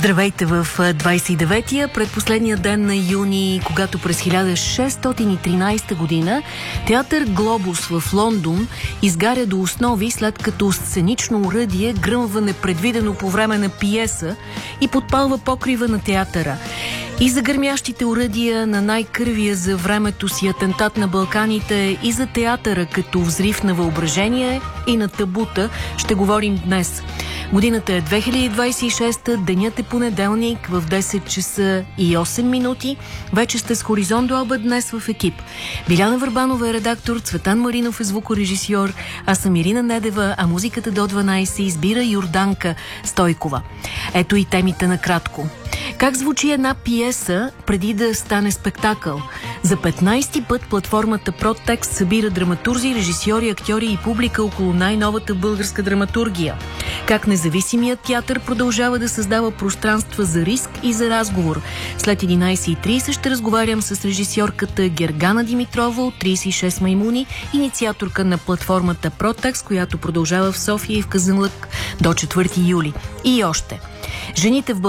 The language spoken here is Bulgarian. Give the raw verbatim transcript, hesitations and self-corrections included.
Здравейте в двадесет и деветия, предпоследния ден на юни, когато през хиляда шестстотин и тринадесета година театър Глобус в Лондон изгаря до основи, след като сценично уръдие гръмва непредвидено по време на пиеса и подпалва покрива на театъра. И за гърмящите уръдия на най-кървия за времето си атентат на Балканите, и за театъра като взрив на въображение, и на табута ще говорим днес. Годината е две хиляди двадесет и шеста, денят е понеделник в десет часа и осем минути. Вече сте с Хоризонт до обед днес в екип. Биляна Върбанова е редактор, Цветан Маринов е звукорежисьор, аз съм Ирина Недева, а музиката до дванадесет избира Йорданка Стойкова. Ето и темите накратко. Как звучи една пиеса преди да стане спектакъл? За петнадесети път платформата Протекст събира драматурзи, режисьори, актьори и публика около най-новата българска драматургия. Как независимият театър продължава да създава пространства за риск и за разговор. След единадесет и тридесет ще разговарям с режисьорката Гергана Димитрова от тридесет и шест маймуни, инициаторка на платформата Протекст, която продължава в София и в Казанлък до четвърти юли. И още. Жените в